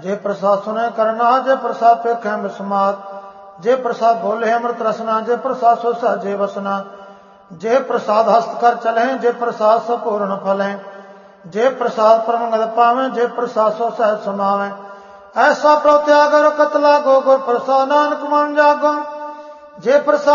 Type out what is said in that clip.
जे प्रसाद सुने करना, जे प्रसाद पेखे विस्मात, जे प्रसाद बोले अमृत रसना, जे प्रसाद सो सहजे वसना, जे प्रसाद हस्त कर चले, जे प्रसाद सो पूर्ण फलें, जे प्रसाद परमंगल पावें, जे प्रसाद सो सहज समावें। ऐसा प्रत्यागर कत लागो, गुर प्रसाद नानक मन जागो। जे प्रसाद